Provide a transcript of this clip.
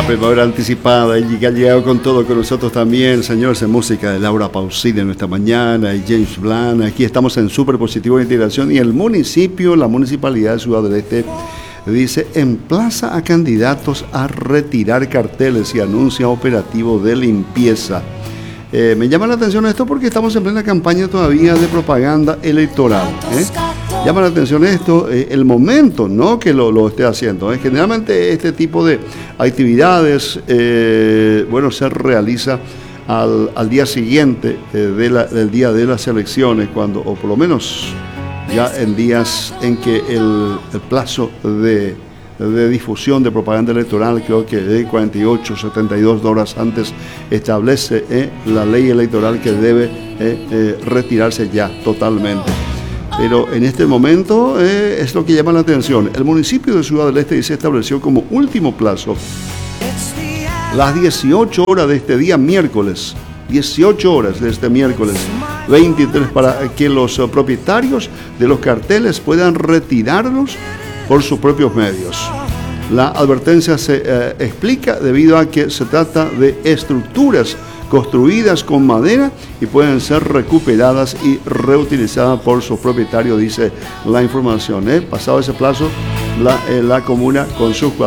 Primavera anticipada y que ha llegado con todo con nosotros también, señores, en música de Laura Pausini en esta mañana y James Blunt. Aquí estamos en Súper Positivo de Integración y el municipio, la municipalidad de Ciudad del Este, dice, emplaza a candidatos a retirar carteles y anuncia operativo de limpieza. Me llama la atención esto porque estamos en plena campaña todavía de propaganda electoral. Llama la atención esto, el momento, ¿no?, que lo esté haciendo. Generalmente este tipo de actividades, se realiza al día siguiente del día de las elecciones, cuando, o por lo menos ya en días en que el plazo de difusión de propaganda electoral, creo que de 48, 72 horas antes, establece la ley electoral que debe retirarse ya totalmente. Pero en este momento es lo que llama la atención. El municipio de Ciudad del Este se estableció como último plazo las 18 horas de este día miércoles. 18 horas de este miércoles 23 para que los propietarios de los carteles puedan retirarlos por sus propios medios. La advertencia se explica debido a que se trata de estructuras construidas con madera y pueden ser recuperadas y reutilizadas por sus propietarios, dice la información. Pasado ese plazo, la comuna con sus